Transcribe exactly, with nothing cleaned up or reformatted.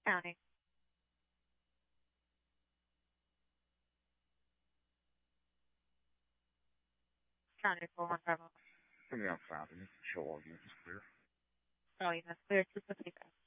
County. County four one five. From the outside, and show all units clear. All units clear. two fifty-five.